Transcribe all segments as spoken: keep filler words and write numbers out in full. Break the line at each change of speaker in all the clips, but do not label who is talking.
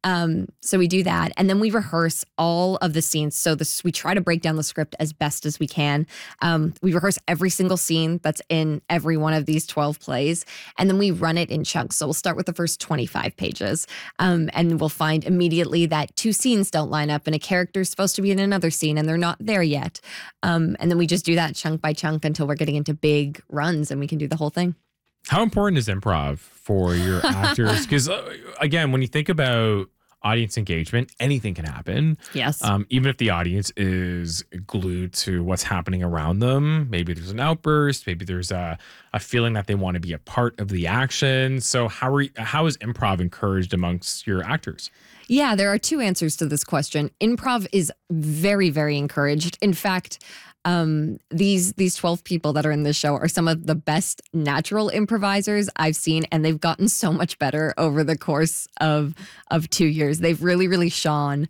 Um, so we do that. And then we rehearse all of the scenes. So this, we try to break down the script as best as we can. Um, we rehearse every single scene that's in every one of these twelve plays. And then we run it in chunks. So we'll start with the first twenty-five pages. Um, and we'll find immediately that two scenes don't line up and a character is supposed to be in another scene and they're not there yet. Um, and then we just do that chunk by chunk until we're getting into big runs and we can do the whole thing.
How important is improv for your actors? Because uh, again, when you think about audience engagement, anything can happen.
Yes.
Um, even if the audience is glued to what's happening around them, maybe there's an outburst, maybe there's a, a feeling that they want to be a part of the action. So how are you, how is improv encouraged amongst your actors?
Yeah, there are two answers to this question. Improv is very, very encouraged. In fact, um, these these twelve people that are in this show are some of the best natural improvisers I've seen, and they've gotten so much better over the course of of two years. They've really, really shone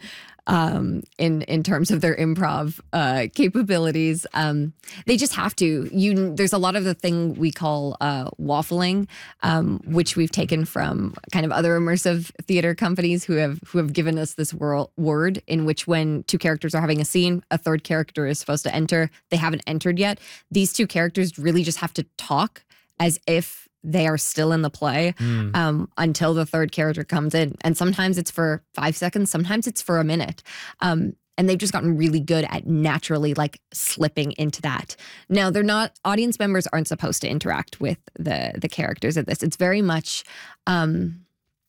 um, in in terms of their improv uh, capabilities. Um, they just have to. You there's a lot of the thing we call uh, waffling, um, which we've taken from kind of other immersive theater companies who have who have given us this world, word in which when two characters are having a scene, a third character is supposed to enter. They haven't entered yet. These two characters really just have to talk as if they are still in the play mm. um, until the third character comes in. And sometimes it's for five seconds, sometimes it's for a minute. Um, and they've just gotten really good at naturally like slipping into that. Now, they're not, audience members aren't supposed to interact with the the characters of this. It's very much um,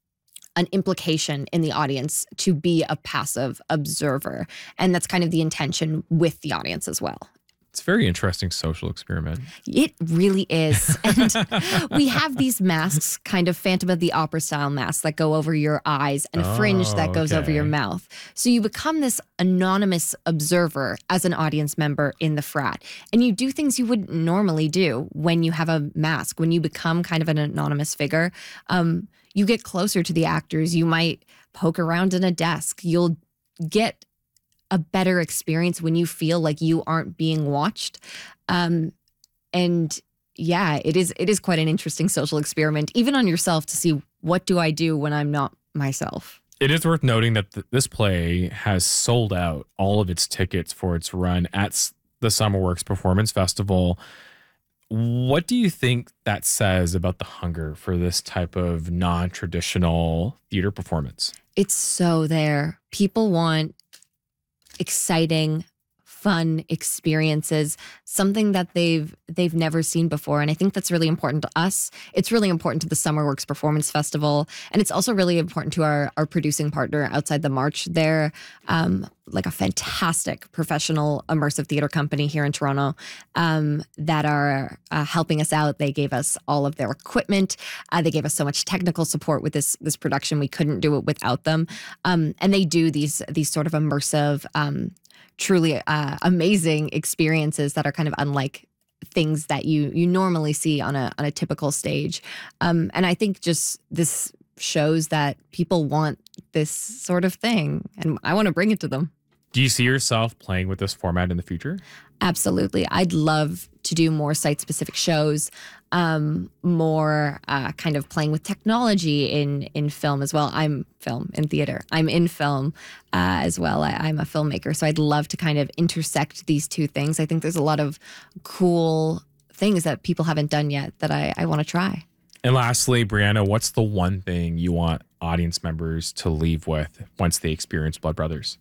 an implication in the audience to be a passive observer. And that's kind of the intention with the audience as well.
It's a very interesting social experiment.
It really is. And we have these masks, kind of Phantom of the Opera style masks that go over your eyes and a fringe
Oh,
that goes over
okay.
your mouth. So you become this anonymous observer as an audience member in the frat. And you do things you wouldn't normally do when you have a mask. When you become kind of an anonymous figure, um, you get closer to the actors. You might poke around in a desk. You'll get a better experience when you feel like you aren't being watched. Um, and yeah, it is it is quite an interesting social experiment, even on yourself, to see what do I do when I'm not myself.
It is worth noting that th- this play has sold out all of its tickets for its run at s- the SummerWorks Performance Festival. What do you think that says about the hunger for this type of non-traditional theater performance?
It's so there. People want exciting, fun experiences, something that they've they've never seen before. And I think that's really important to us. It's really important to the SummerWorks Performance Festival. And it's also really important to our, our producing partner Outside the March. They're um, like a fantastic professional immersive theater company here in Toronto um, that are uh, helping us out. They gave us all of their equipment. Uh, they gave us so much technical support with this this production. We couldn't do it without them. Um, and they do these these sort of immersive um truly uh, amazing experiences that are kind of unlike things that you you normally see on a on a typical stage. Um, and I think just this shows that people want this sort of thing, and I want to bring it to them.
Do you see yourself playing with this format in the future?
Absolutely. I'd love to do more site-specific shows, um, more uh, kind of playing with technology in in film as well. I'm film in theater. I'm in film uh, as well. I, I'm a filmmaker, so I'd love to kind of intersect these two things. I think there's a lot of cool things that people haven't done yet that I, I want to try.
And lastly, Brianna, what's the one thing you want audience members to leave with once they experience Blood Brothers?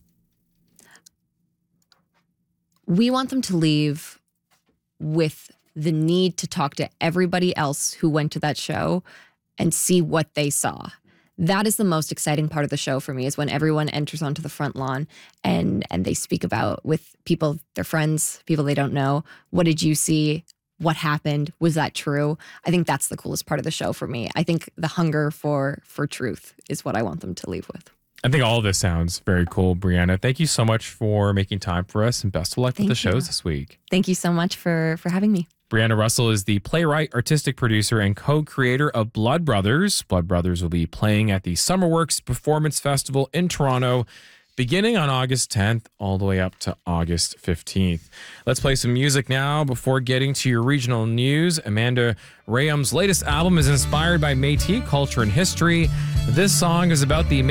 We want them to leave with the need to talk to everybody else who went to that show and see what they saw. That is the most exciting part of the show for me, is when everyone enters onto the front lawn and and they speak about with people, their friends, people they don't know. What did you see? What happened? Was that true? I think that's the coolest part of the show for me. I think the hunger for for truth is what I want them to leave with.
I think all of this sounds very cool, Brianna. Thank you so much for making time for us, and best of luck
Thank
with the
you.
shows this week.
Thank you so much for for having me.
Brianna Russell is the playwright, artistic producer, and co-creator of Blood Brothers. Blood Brothers will be playing at the SummerWorks Performance Festival in Toronto beginning on August tenth all the way up to August fifteenth. Let's play some music now before getting to your regional news. Amanda Rayum's latest album is inspired by Métis culture and history. This song is about the